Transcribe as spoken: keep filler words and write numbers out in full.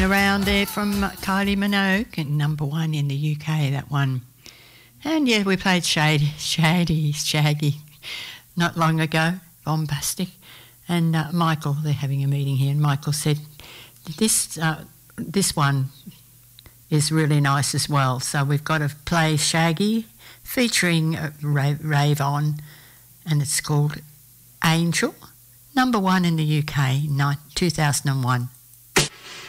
Around there from Kylie Minogue, number one in the U K, that one. And yeah, we played Shady, Shady, Shaggy not long ago, Bombastic. And uh, Michael, they're having a meeting here, and Michael said, this, uh, this one is really nice as well. So we've got to play Shaggy featuring uh, Rave, Rave On, and it's called Angel, number one in the U K, two thousand one.